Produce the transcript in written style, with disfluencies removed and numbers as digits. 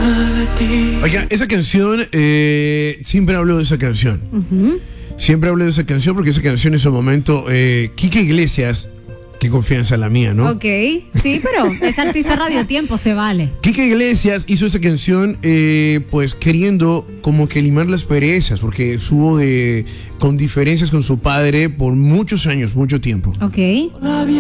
Oiga, esa canción, siempre hablo de esa canción. Siempre hablo de esa canción porque esa canción en su momento, Kike Iglesias, qué confianza la mía, ¿no? Ok, sí, pero es artista Radio Tiempo, se vale. Kike Iglesias hizo esa canción pues queriendo como que limar las perezas, porque estuvo con diferencias con su padre por muchos años, mucho tiempo. Ok.